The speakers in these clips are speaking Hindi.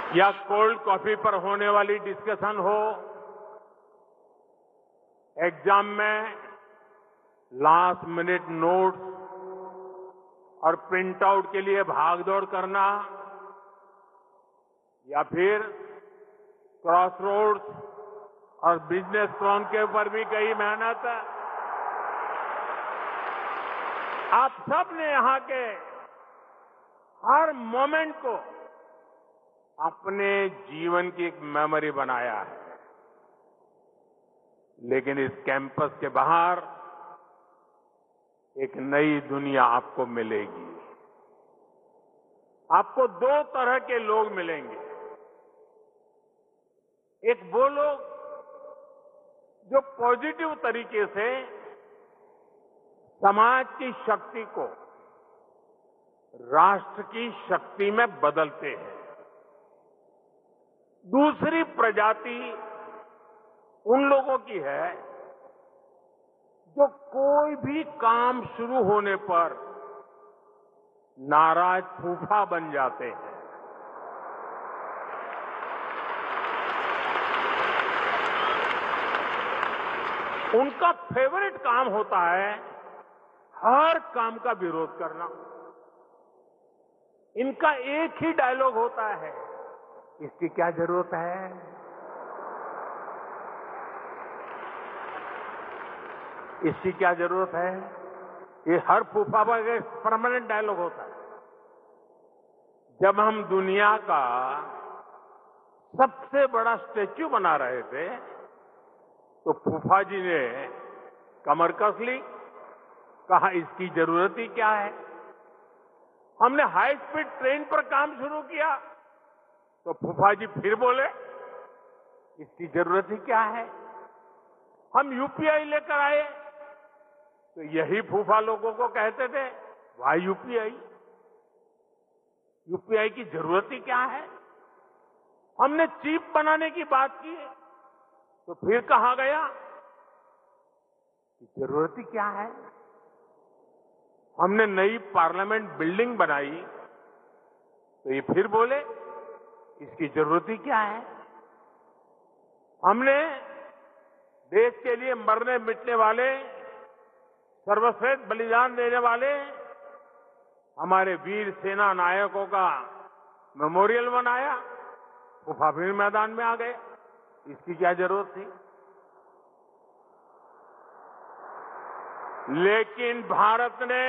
या कोल्ड कॉफी पर होने वाली डिस्कशन हो, एग्जाम में लास्ट मिनट नोट्स और प्रिंट आउट के लिए भागदौड़ करना, या फिर क्रॉस रोड्स और बिजनेस लोन के ऊपर भी कई मेहनत है। आप सब ने यहां के हर मोमेंट को अपने जीवन की एक मेमोरी बनाया है, लेकिन इस कैंपस के बाहर एक नई दुनिया आपको मिलेगी। आपको दो तरह के लोग मिलेंगे। एक वो लोग जो पॉजिटिव तरीके से समाज की शक्ति को राष्ट्र की शक्ति में बदलते हैं। दूसरी प्रजाति उन लोगों की है जो कोई भी काम शुरू होने पर नाराज फूफा बन जाते हैं। उनका फेवरेट काम होता है हर काम का विरोध करना। इनका एक ही डायलॉग होता है, इसकी क्या जरूरत है। इसकी क्या जरूरत है, ये हर फूफा का परमानेंट डायलॉग होता है। जब हम दुनिया का सबसे बड़ा स्टैच्यू बना रहे थे तो फूफा जी ने कमर कस ली, कहा इसकी जरूरत ही क्या है। हमने हाई स्पीड ट्रेन पर काम शुरू किया तो फूफा जी फिर बोले इसकी जरूरत ही क्या है। हम यूपीआई लेकर आए तो यही फूफा लोगों को कहते थे वाई यूपीआई, यूपीआई की जरूरत ही क्या है। हमने चिप बनाने की बात की तो फिर कहा गया कि जरूरत ही क्या है। हमने नई पार्लियामेंट बिल्डिंग बनाई तो ये फिर बोले इसकी जरूरत ही क्या है। हमने देश के लिए मरने मिटने वाले, सर्वश्रेष्ठ बलिदान देने वाले हमारे वीर सेना नायकों का मेमोरियल बनाया, फूफा फिर मैदान में आ गए, इसकी क्या जरूरत थी। लेकिन भारत ने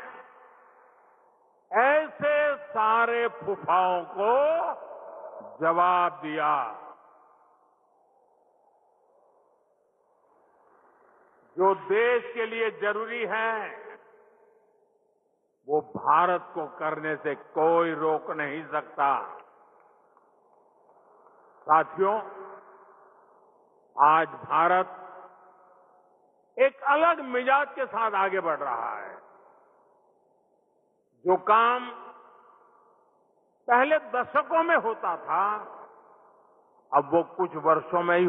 ऐसे सारे फूफाओं को जवाब दिया। जो देश के लिए जरूरी है वो भारत को करने से कोई रोक नहीं सकता। साथियों, आज भारत एक अलग मिजाज के साथ आगे बढ़ रहा है। जो काम पहले दशकों में होता था अब वो कुछ वर्षों में ही